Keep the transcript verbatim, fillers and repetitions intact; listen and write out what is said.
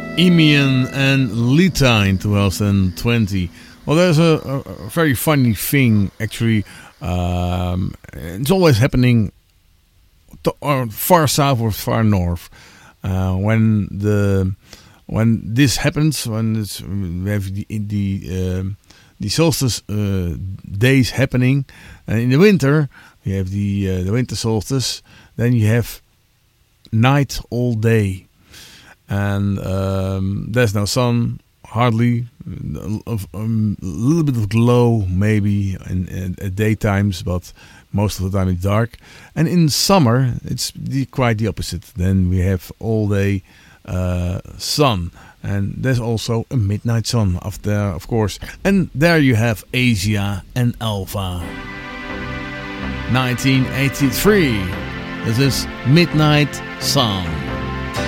Emian and Lita in twenty twenty. Well, there's a, a, a very funny thing, actually. Um, it's always happening to, or far south or far north. Uh, when the when this happens, when it's, we have the the, um, the solstice uh, days happening, and in the winter you have the uh, the winter solstice. Then you have night all day. And um, there's no sun, hardly. A, a little bit of glow, maybe in, in at daytimes, but most of the time it's dark. And in summer, it's the, quite the opposite. Then we have all day uh, sun, and there's also a midnight sun up there, of course. And there you have Asia and Alpha. nineteen eighty-three. This is Midnight Sun.